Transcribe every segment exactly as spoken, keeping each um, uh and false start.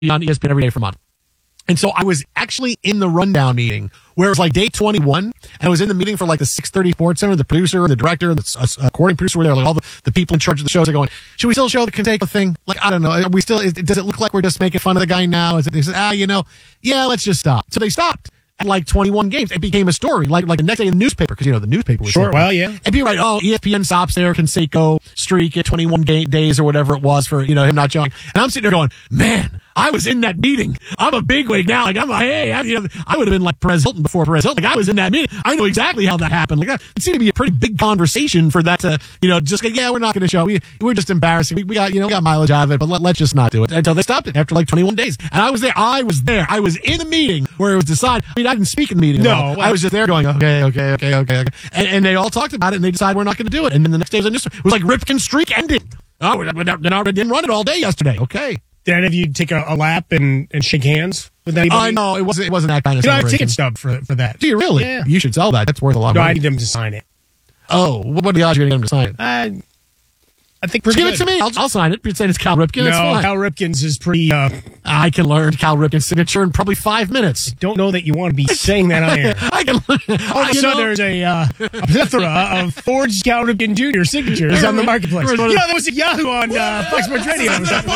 on E S P N every day for a month. And so I was actually in the rundown meeting where it was like day twenty-one, and I was in the meeting for like the six thirty Sports Center. The producer and the director and the uh, recording producer were there, like all the, the people in charge of the shows are going, should we still show the Canseco thing? Like, I don't know. Are we still, is, does it look like we're just making fun of the guy now? Is it, they said, ah, you know, yeah, let's just stop. So they stopped at like twenty-one games. It became a story, like like the next day in the newspaper, because, you know, the newspaper was sure, well, yeah. And people write, oh, E S P N stops their Canseco streak at twenty-one game, days or whatever it was for, you know, him not showing. And I'm sitting there going, man, I was in that meeting. I'm a bigwig now. Like, I'm like, hey, I, you know, I would have been like Perez Hilton before Perez Hilton. Like, I was in that meeting. I know exactly how that happened. Like, it seemed to be a pretty big conversation for that to, you know, just get, yeah, we're not going to show. We, we're just embarrassing. We, we got, you know, we got mileage out of it, but let, let's just not do it until they stopped it after like twenty-one days. And I was there. I was there. I was in the meeting where it was decided. I mean, I didn't speak in the meeting. No. Well. I was just there going, okay, okay, okay, okay, okay. And, and they all talked about it, and they decided we're not going to do it. And then the next day was a news. It was like Ripken's streak ending. Oh, we didn't run it all day yesterday. Okay. Did any of you take a, a lap and, and shake hands with anybody? I uh, know it wasn't. It wasn't that kind of. You know, I have a celebration. ticket stub for for that. Do you really? Yeah. You should sell that. That's worth a lot of no, money. I need them to sign it. Oh, what are the odds you're going to get them to sign it? I, I think Just pretty give good. it to me. I'll, I'll sign it. You're saying it's Cal Ripken. No, It's fine. Cal Ripken's is pretty. Uh, I can learn Cal Ripken's signature in probably five minutes. don't know that you want to be saying that on air. I can learn. All of a sudden, there's a, uh, a plethora of forged Cal Ripken Junior signatures on the marketplace. You know, there was a Yahoo on uh, Fox Sports Radio.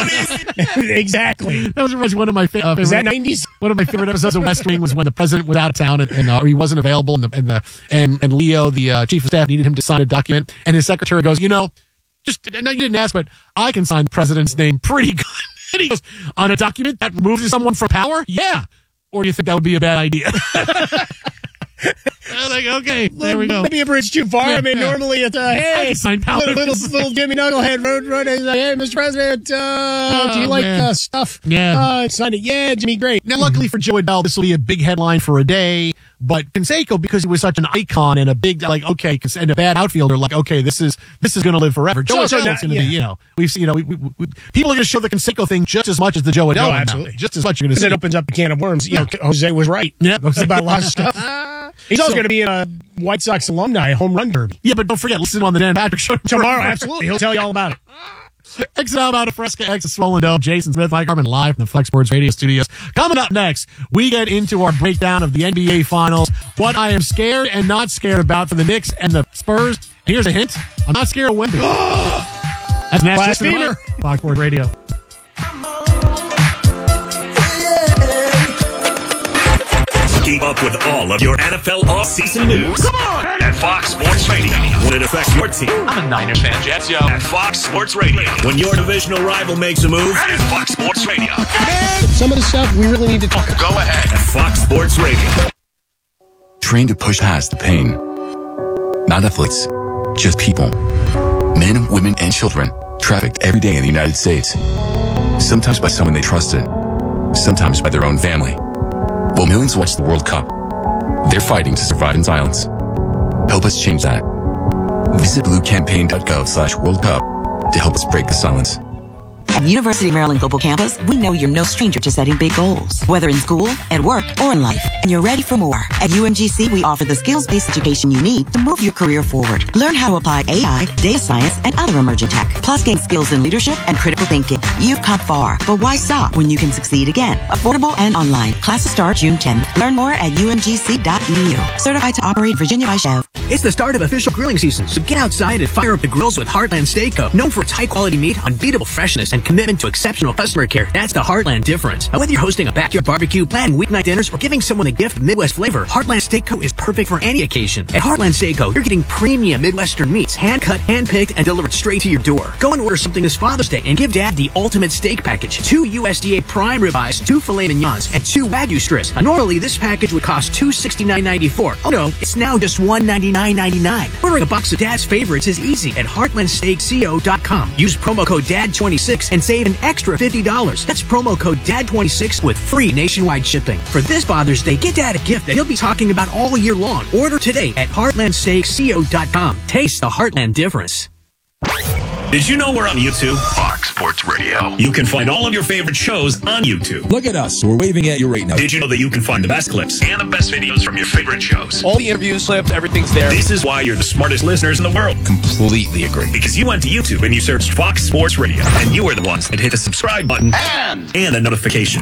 Exactly. That was one of my favorite. Uh, Is that nineties? One of my favorite episodes of West Wing was when the president was out of town and, and uh, he wasn't available, and the, and, the, and and Leo, the uh, chief of staff, needed him to sign a document, and his secretary goes, you know, just no, you didn't ask, but I can sign the president's name pretty good. And he goes, on a document that removes someone from power? Yeah. Or do you think that would be a bad idea? I was like, okay, there we go. Maybe a bridge too far. Yeah, I mean, yeah. normally it's, uh, hey, little, little, little Jimmy Knucklehead road runner. Like, hey, Mister President, uh, Oh, do you like man. uh, stuff? Yeah. Uh, signed it. Yeah, Jimmy, great. Now, luckily for Joe Adele, this will be a big headline for a day. But Canseco, because he was such an icon and a big, like, okay, and a bad outfielder, like, okay, this is this is going to live forever. Joe So- so Adele's now- going to yeah. be, you know, we've seen, you know, we, we, we, people are going to show the Canseco thing just as much as the Joe Adele No, one now. absolutely. Just as much you're going to Because see. it opens up a can of worms. You know, Jose was right. Yeah. About a lot of stuff. He's also going to be in a White Sox alumni home run derby. Yeah, but don't forget, listen on the Dan Patrick Show Tomorrow, absolutely. He'll tell you all about it. Exit out about a Fresca X, a Swollen Dome. Jason Smith, Mike Harmon, live from the Flex Sports Radio Studios. Coming up next, we get into our breakdown of the N B A Finals. What I am scared and not scared about for the Knicks and the Spurs. Here's a hint: I'm not scared of Wemby. That's Nash Blasphemer. Fox Sports Radio. Keep up with all of your N F L off-season news. Come on! At Fox Sports Radio. When it affects your team. I'm a Niners fan, Jets, yo. At Fox Sports Radio. When your divisional rival makes a move. At Fox Sports Radio. Some of the stuff we really need to talk about. Go ahead. At Fox Sports Radio. Trained to push past the pain. Not athletes, just people. Men, women, and children trafficked every day in the United States. Sometimes by someone they trusted. Sometimes by their own family. While millions watch the World Cup, they're fighting to survive in silence. Help us change that. Visit bluecampaign.gov slash World Cup to help us break the silence. At University of Maryland Global Campus, we know you're no stranger to setting big goals, whether in school, at work, or in life, and you're ready for more. At U M G C, we offer the skills-based education you need to move your career forward. Learn how to apply A I, data science, and other emerging tech, plus gain skills in leadership and critical thinking. You've come far, but why stop when you can succeed again? Affordable and online. Classes start June tenth. Learn more at U M G C dot E D U. Certified to operate Virginia by Chev. It's the start of official grilling season, so get outside and fire up the grills with Heartland Steak Co. Known for its high-quality meat, unbeatable freshness, and commitment to exceptional customer care. That's the Heartland difference. Now, whether you're hosting a backyard barbecue, planning weeknight dinners, or giving someone a gift of Midwest flavor, Heartland Steak Co. is perfect for any occasion. At Heartland Steak Co., you're getting premium Midwestern meats, hand-cut, hand-picked, and delivered straight to your door. Go and order something this Father's Day and give Dad the ultimate steak package. Two U S D A prime ribeyes, two filet mignons, and two Wagyu strips. Now, normally, this package would cost two hundred sixty-nine ninety-four. Oh no, it's now just one hundred ninety-nine ninety-nine. Ordering a box of Dad's favorites is easy at heartland steak co dot com. Use promo code D A D twenty-six and save an extra fifty dollars. That's promo code D A D twenty-six with free nationwide shipping. For this Father's Day, get Dad a gift that he'll be talking about all year long. Order today at heartland steak co dot com. Taste the Heartland difference. Did you know we're on YouTube? Fox Sports Radio. You can find all of your favorite shows on YouTube. Look at us. We're waving at you right now. Did you know that you can find the best clips and the best videos from your favorite shows? All the interviews, clips, everything's there. This is why you're the smartest listeners in the world. Completely agree. Because you went to YouTube and you searched Fox Sports Radio, and you were the ones that hit the subscribe button And and the notification